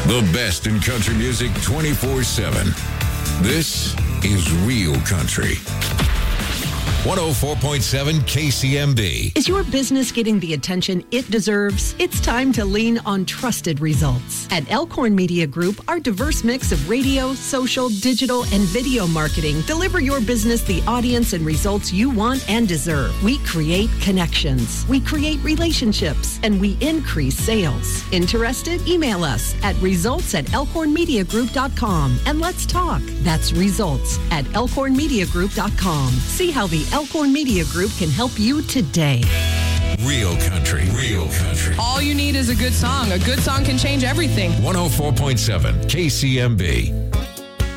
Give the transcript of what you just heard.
The best in country music 24/7. This is Real Country. 104.7 KCMB. Is your business getting the attention it deserves? It's time to lean on trusted results. At Elkhorn Media Group, our diverse mix of radio, social, digital, and video marketing deliver your business the audience and results you want and deserve. We create connections, we create relationships, and we increase sales. Interested? Email us at results@elkhornmediagroup.com and let's talk. That's results@elkhornmediagroup.com. See how the Elkhorn Media Group can help you today. Real Country. Real Country. All you need is a good song. A good song can change everything. 104.7 KCMB.